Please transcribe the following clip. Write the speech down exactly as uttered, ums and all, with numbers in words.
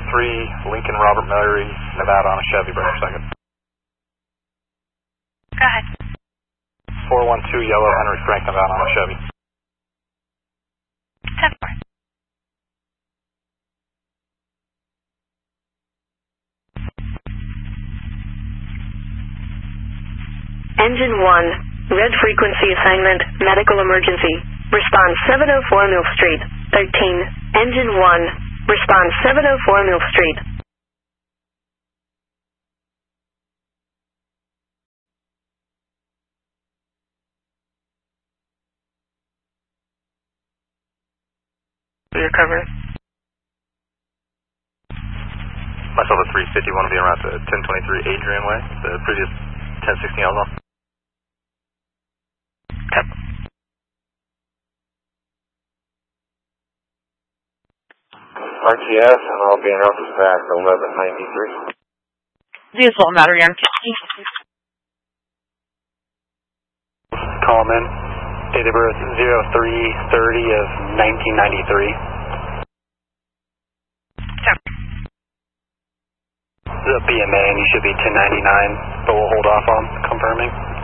three, Lincoln Robert Mary, Nevada on a Chevy, brother, second. Go ahead. four one two, Yellow Henry Frank, Nevada on a Chevy. ten four. Engine one, red frequency assignment, medical emergency. Response seven oh four Mill Street, thirteen. Engine one, response seven oh four Mill Street. Your cover. Myself at three fifty, want to be around the ten twenty-three Adrian Way, the previous ten sixteen Alamo. Yep. R T S, and I'll be in office back eleven ninety-three. Diesel battery on Call them in. Date of birth zero three thirty of nineteen ninety-three. Yep. The B M A, and you should be ten ninety-nine, but we'll hold off on confirming.